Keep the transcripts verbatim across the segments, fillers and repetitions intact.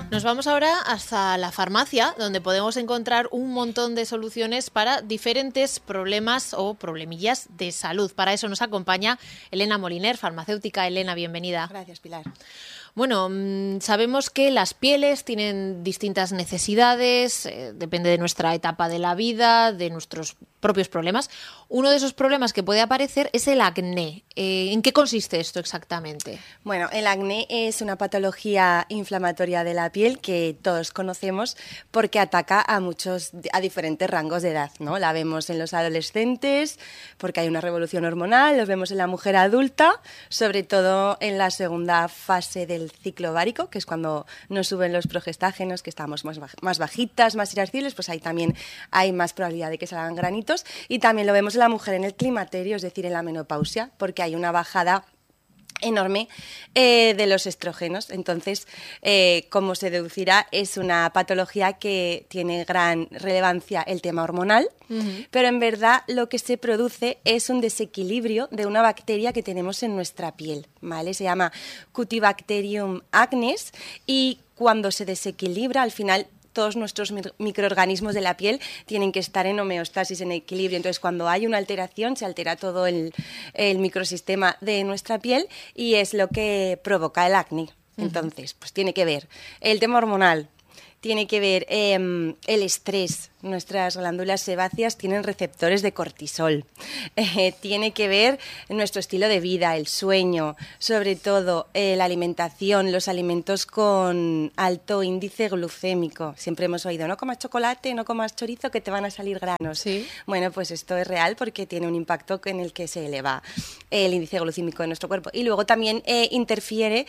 Nos vamos ahora hasta la farmacia, donde podemos encontrar un montón de soluciones para diferentes problemas o problemillas de salud. Para eso nos acompaña Elena Moliner, farmacéutica. Elena, bienvenida. Gracias, Pilar. Bueno, sabemos que las pieles tienen distintas necesidades, eh, depende de nuestra etapa de la vida, de nuestros propios problemas. Uno de esos problemas que puede aparecer es el acné. Eh, ¿En qué consiste esto exactamente? Bueno, el acné es una patología inflamatoria de la piel que todos conocemos porque ataca a muchos, a diferentes rangos de edad, ¿no? La vemos en los adolescentes porque hay una revolución hormonal, los vemos en la mujer adulta, sobre todo en la segunda fase del ciclo ovárico, que es cuando nos suben los progestágenos, que estamos más, baj- más bajitas, más irascibles, pues ahí también hay más probabilidad de que salgan granitos. Y también lo vemos en la mujer en el climaterio, es decir, en la menopausia, porque hay una bajada enorme eh, de los estrógenos. Entonces, eh, como se deducirá, es una patología que tiene gran relevancia el tema hormonal, uh-huh. pero en verdad lo que se produce es un desequilibrio de una bacteria que tenemos en nuestra piel, ¿vale? Se llama Cutibacterium acnes y cuando se desequilibra, al final todos nuestros microorganismos de la piel tienen que estar en homeostasis, en equilibrio. Entonces, cuando hay una alteración, se altera todo el, el microsistema de nuestra piel y es lo que provoca el acné. Entonces, pues tiene que ver el tema hormonal, tiene que ver eh, el estrés. Nuestras glándulas sebáceas tienen receptores de cortisol. Eh, tiene que ver nuestro estilo de vida, el sueño, sobre todo eh, la alimentación, los alimentos con alto índice glucémico. Siempre hemos oído, no comas chocolate, no comas chorizo, que te van a salir granos. ¿Sí? Bueno, pues esto es real porque tiene un impacto en el que se eleva el índice glucémico de nuestro cuerpo. Y luego también eh, interfiere,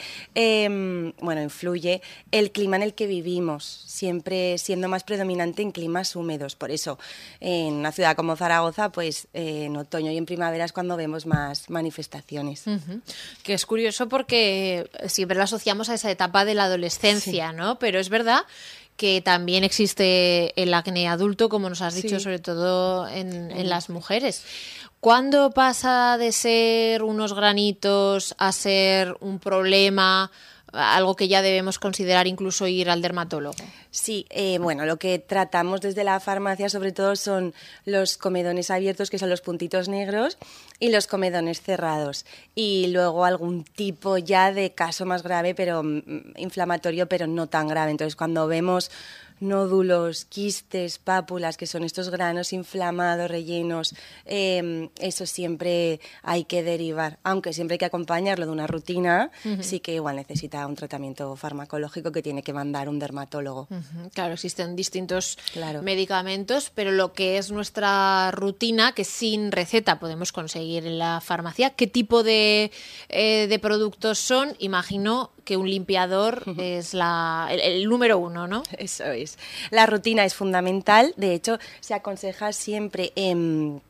eh, bueno, influye el clima en el que vivimos, siempre siendo más predominante en climas húmedos. Por eso, en una ciudad como Zaragoza, pues eh, en otoño y en primavera es cuando vemos más manifestaciones. Uh-huh. Que es curioso porque siempre lo asociamos a esa etapa de la adolescencia, sí. ¿no? Pero es verdad que también existe el acné adulto, como nos has dicho, sí. sobre todo en, en las mujeres. ¿Cuándo pasa de ser unos granitos a ser un problema, algo que ya debemos considerar incluso ir al dermatólogo? Sí, eh, bueno, lo que tratamos desde la farmacia sobre todo son los comedones abiertos, que son los puntitos negros, y los comedones cerrados. Y luego algún tipo ya de caso más grave, pero mm, inflamatorio, pero no tan grave. Entonces, cuando vemos nódulos, quistes, pápulas, que son estos granos inflamados, rellenos, eh, eso siempre hay que derivar, aunque siempre hay que acompañarlo de una rutina, uh-huh. sí que igual necesita un tratamiento farmacológico que tiene que mandar un dermatólogo. Uh-huh. Claro, existen distintos claro. medicamentos, pero lo que es nuestra rutina, que sin receta podemos conseguir en la farmacia, ¿qué tipo de, eh, de productos son? Imagino que un limpiador uh-huh. es la, el, el número uno, ¿no? Eso es. La rutina es fundamental, de hecho se aconseja siempre en,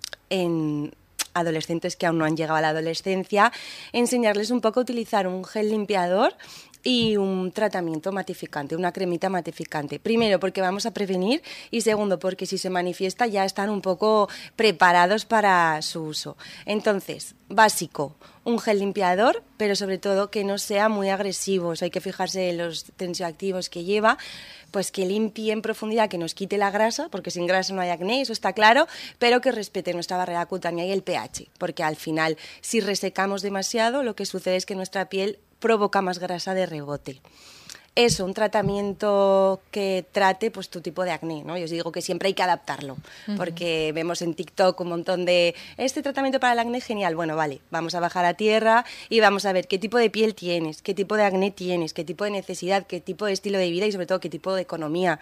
en adolescentes que aún no han llegado a la adolescencia enseñarles un poco a utilizar un gel limpiador y un tratamiento matificante, una cremita matificante. Primero, porque vamos a prevenir, y segundo, porque si se manifiesta ya están un poco preparados para su uso. Entonces, básico, un gel limpiador, pero sobre todo que no sea muy agresivo. O sea, hay que fijarse en los tensioactivos que lleva, pues que limpie en profundidad, que nos quite la grasa, porque sin grasa no hay acné, eso está claro, pero que respete nuestra barrera cutánea y el pH, porque al final, si resecamos demasiado, lo que sucede es que nuestra piel provoca más grasa de rebote. Eso, un tratamiento que trate pues tu tipo de acné, ¿no? Yo os digo que siempre hay que adaptarlo, uh-huh. porque vemos en TikTok un montón de este tratamiento para el acné, genial, bueno, vale, vamos a bajar a tierra y vamos a ver qué tipo de piel tienes, qué tipo de acné tienes, qué tipo de necesidad, qué tipo de estilo de vida y sobre todo qué tipo de economía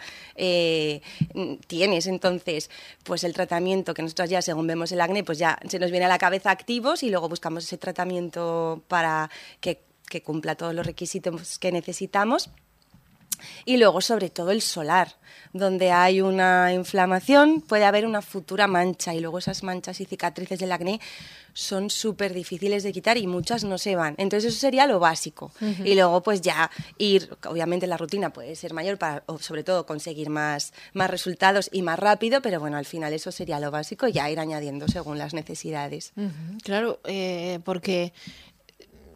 eh, tienes. Entonces, pues el tratamiento que nosotros ya, según vemos el acné, pues ya se nos viene a la cabeza activos y luego buscamos ese tratamiento para que que cumpla todos los requisitos que necesitamos. Y luego, sobre todo, el solar. Donde hay una inflamación, puede haber una futura mancha. Y luego esas manchas y cicatrices del acné son súper difíciles de quitar y muchas no se van. Entonces, eso sería lo básico. Uh-huh. Y luego, pues ya ir, obviamente la rutina puede ser mayor para, o sobre todo, conseguir más, más resultados y más rápido, pero bueno, al final eso sería lo básico, ya ir añadiendo según las necesidades. Uh-huh. Claro, eh, porque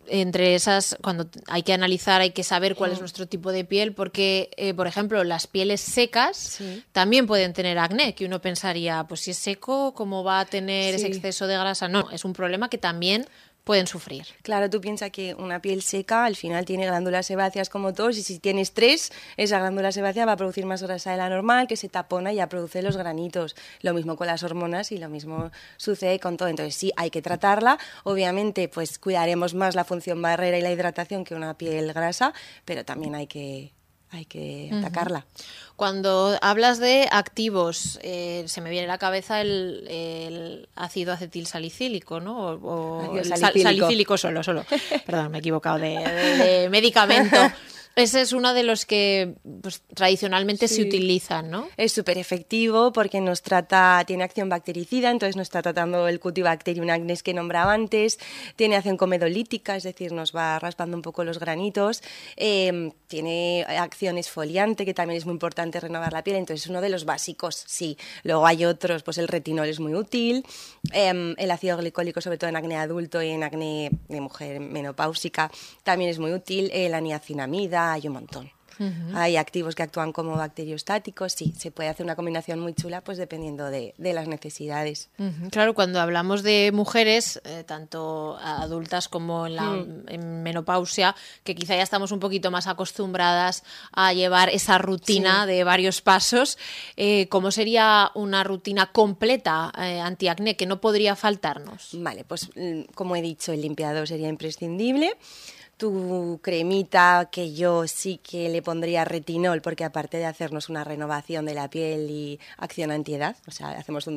entre esas, cuando hay que analizar, hay que saber cuál es nuestro tipo de piel, porque, eh, por ejemplo, las pieles secas sí. también pueden tener acné, que uno pensaría, pues si es seco, ¿cómo va a tener sí. ese exceso de grasa? No, es un problema que también pueden sufrir. Claro, tú piensas que una piel seca al final tiene glándulas sebáceas como todos, y si tienes tres, esa glándula sebácea va a producir más grasa de la normal, que se tapona y ya produce los granitos. Lo mismo con las hormonas y lo mismo sucede con todo. Entonces sí, hay que tratarla. Obviamente, pues cuidaremos más la función barrera y la hidratación que una piel grasa, pero también hay que... hay que atacarla. Cuando hablas de activos, eh, se me viene a la cabeza el, el ácido acetil salicílico, ¿no? O, o el salicílico. salicílico solo, solo. Perdón, me he equivocado de, de, de medicamento. Ese es uno de los que pues, tradicionalmente sí. se utilizan, ¿no? Es súper efectivo porque nos trata, tiene acción bactericida, entonces nos está tratando el Cutibacterium acnes que nombraba antes, tiene acción comedolítica, es decir, nos va raspando un poco los granitos, eh, tiene acción esfoliante, que también es muy importante renovar la piel, entonces es uno de los básicos, sí. Luego hay otros, pues el retinol es muy útil, eh, el ácido glicólico, sobre todo en acné adulto y en acné de mujer menopáusica, también es muy útil, eh, la niacinamida, hay un montón. Uh-huh. Hay activos que actúan como bacteriostáticos, sí, se puede hacer una combinación muy chula, pues dependiendo de, de las necesidades. Uh-huh. Claro, cuando hablamos de mujeres, eh, tanto adultas como en la uh-huh. en menopausia, que quizá ya estamos un poquito más acostumbradas a llevar esa rutina sí. de varios pasos, eh, ¿cómo sería una rutina completa eh, antiacné que no podría faltarnos? Vale, pues como he dicho, el limpiador sería imprescindible. Tu cremita, que yo sí que le pondría retinol, porque aparte de hacernos una renovación de la piel y acción antiedad, o sea, hacemos un